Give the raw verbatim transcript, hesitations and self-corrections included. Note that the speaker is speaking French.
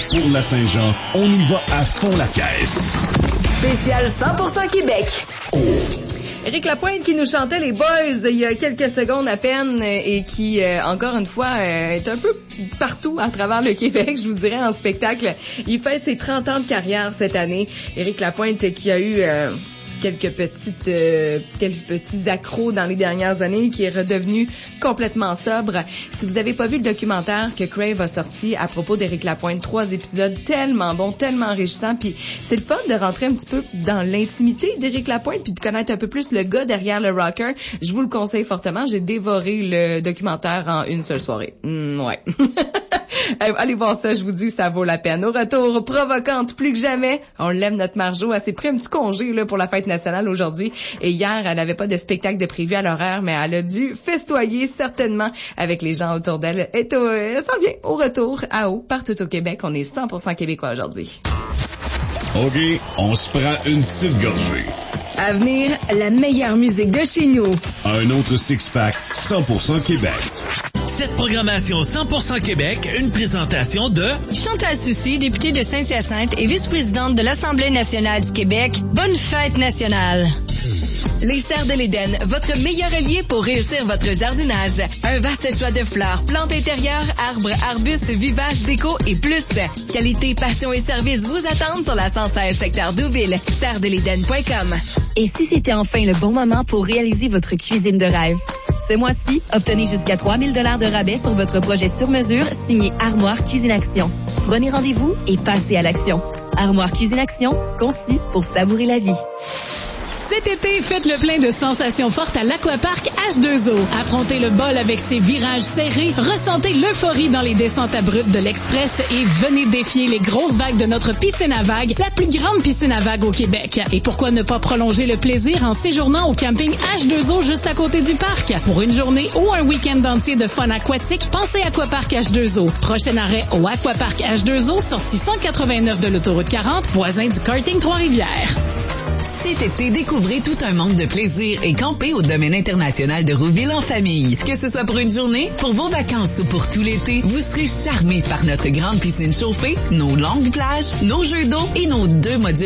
Pour la Saint-Jean, on y va à fond la caisse. Spécial cent pour cent Québec. Oh. Éric Lapointe qui nous chantait les Boys il y a quelques secondes à peine et qui, euh, encore une fois, euh, est un peu partout à travers le Québec, je vous dirais, en spectacle. Il fête ses trente ans de carrière cette année. Éric Lapointe qui a eu... Euh, quelques petites euh, quelques petits accros dans les dernières années, qui est redevenu complètement sobre. Si vous avez pas vu le documentaire que Crave a sorti à propos d'Éric Lapointe, trois épisodes tellement bons, tellement enrichissants, puis c'est le fun de rentrer un petit peu dans l'intimité d'Éric Lapointe puis de connaître un peu plus le gars derrière le rocker. Je vous le conseille fortement. J'ai dévoré le documentaire en une seule soirée. Mmh, ouais. Allez voir ça, je vous dis, ça vaut la peine. Au retour, provocante plus que jamais, on l'aime notre Marjo. Elle s'est pris un petit congé là pour la fête nationale aujourd'hui. Et hier, elle n'avait pas de spectacle de prévu à l'horaire, mais elle a dû festoyer certainement avec les gens autour d'elle. Et tout, euh, ça vient au retour, à haut, partout au Québec. On est cent pour cent québécois aujourd'hui. OK, on se prend une petite gorgée. À venir, la meilleure musique de chez nous. Un autre six-pack cent pour cent Québec. Cette programmation cent pour cent Québec, une présentation de Chantal Soucy, députée de Saint-Hyacinthe et vice-présidente de l'Assemblée nationale du Québec. Bonne fête nationale! Les Serres de l'Éden, votre meilleur allié pour réussir votre jardinage. Un vaste choix de fleurs, plantes intérieures, arbres, arbustes, vivaces, déco et plus. Qualité, passion et service vous attendent sur la cent seize secteur Douville. serres de l'éden point com. Et si c'était enfin le bon moment pour réaliser votre cuisine de rêve? Ce mois-ci, obtenez jusqu'à trois mille dollars de rabais sur votre projet sur mesure signé Armoire Cuisine Action. Prenez rendez-vous et passez à l'action. Armoire Cuisine Action, conçu pour savourer la vie. Cet été, faites le plein de sensations fortes à l'Aquapark H deux O. Affrontez le bol avec ses virages serrés, ressentez l'euphorie dans les descentes abruptes de l'Express et venez défier les grosses vagues de notre piscine à vagues, la plus grande piscine à vagues au Québec. Et pourquoi ne pas prolonger le plaisir en séjournant au camping H deux O juste à côté du parc? Pour une journée ou un week-end entier de fun aquatique, pensez Aquapark H deux O. Prochain arrêt au Aquapark H deux O, sortie cent quatre-vingt-neuf de l'autoroute quarante, voisin du karting Trois-Rivières. Cet été, découvrez tout un monde de plaisir et campez au domaine international de Rouville en famille. Que ce soit pour une journée, pour vos vacances ou pour tout l'été, vous serez charmés par notre grande piscine chauffée, nos longues plages, nos jeux d'eau et nos deux modules